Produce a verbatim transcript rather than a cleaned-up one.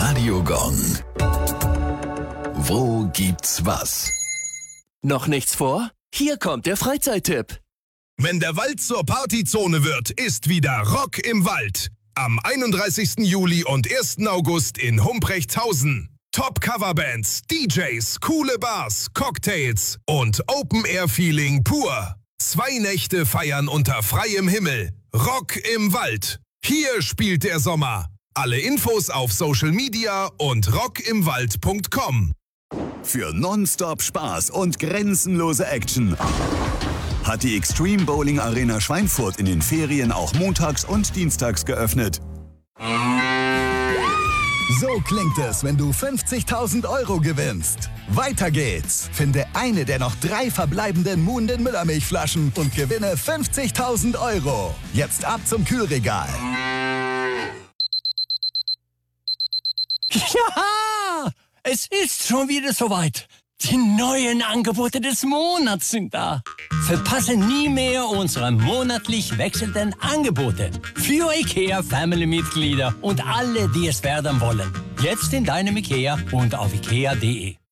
Radio Gong. Wo gibt's was? Noch nichts vor? Hier kommt der Freizeittipp. Wenn der Wald zur Partyzone wird, ist wieder Rock im Wald. Am einunddreißigsten Juli und ersten August in Humprechtshausen. Top-Coverbands, D Js, coole Bars, Cocktails und Open-Air-Feeling pur. Zwei Nächte feiern unter freiem Himmel. Rock im Wald. Hier spielt der Sommer. Alle Infos auf Social Media und rockimwald punkt com. Für nonstop Spaß und grenzenlose Action hat die Extreme Bowling Arena Schweinfurt in den Ferien auch montags und dienstags geöffnet. So klingt es, wenn du fünfzigtausend Euro gewinnst. Weiter geht's. Finde eine der noch drei verbleibenden Muhnden Müllermilchflaschen und gewinne fünfzigtausend Euro. Jetzt ab zum Kühlregal. Ja, es ist schon wieder soweit. Die neuen Angebote des Monats sind da. Verpasse nie mehr unsere monatlich wechselnden Angebote für IKEA Family-Mitglieder und alle, die es werden wollen. Jetzt in deinem IKEA und auf ikea punkt de.